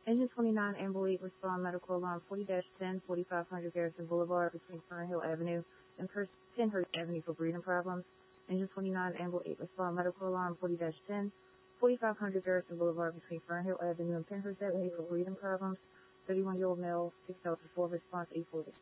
Engine 29, Amble 8, respond medical alarm 40-10, 4500 Garrison Boulevard between Fernhill Avenue and Penhurst Avenue for breathing problems. Engine 29, Amble 8, respond medical alarm 40-10, 4500 Garrison Boulevard between Fernhill Avenue and Penhurst Avenue for breathing problems. 31-year-old male, 6 hours before response 840.